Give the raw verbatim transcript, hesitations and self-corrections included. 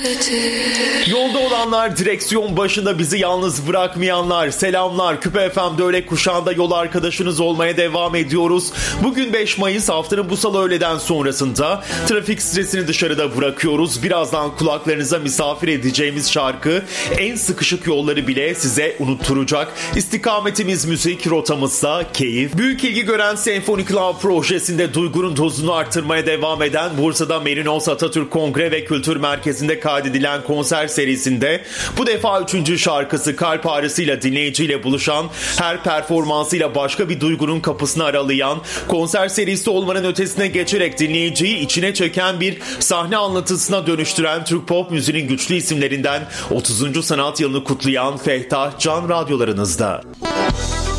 Yolda olanlar, direksiyon başında bizi yalnız bırakmayanlar, selamlar. Küpe F M'de öğle kuşağında yol arkadaşınız olmaya devam ediyoruz. Bugün beş Mayıs, haftanın bu salı öğleden sonrasında trafik stresini dışarıda bırakıyoruz. Birazdan kulaklarınıza misafir edeceğimiz şarkı en sıkışık yolları bile size unutturacak. İstikametimiz müzik, rotamızsa keyif. Büyük ilgi gören Senfoni Club projesinde duygunun dozunu arttırmaya devam eden Bursa'da Merinos Atatürk Kongre ve Kültür Merkezi'nde kaydedilen konser serisinde bu defa üçüncü şarkısı Kalp Ağrısı'yla dinleyiciyle buluşan, her performansıyla başka bir duygunun kapısını aralayan, konser serisi olmanın ötesine geçerek dinleyiciyi içine çeken bir sahne anlatısına dönüştüren Türk pop müziğinin güçlü isimlerinden otuzuncu sanat yılını kutlayan Fehtah Can radyolarınızda.